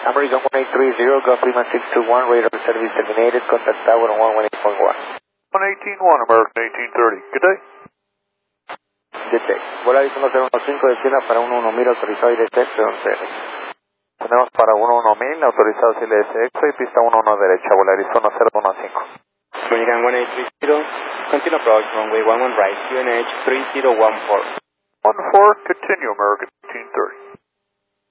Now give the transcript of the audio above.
American 1830, Gulf Lima 621, radar service terminated, contact tower on 118.1. 118.1, American 1830. Good day. Good day. Vuelo 1015 de China para 11000 autorizado directo 11. Tenemos para 11000 autorizado CLSX y pista 11 derecha, vuelo Arizona 015. American 1830, continue approach runway 11 right, QNH 3014. 14, continue American 1830.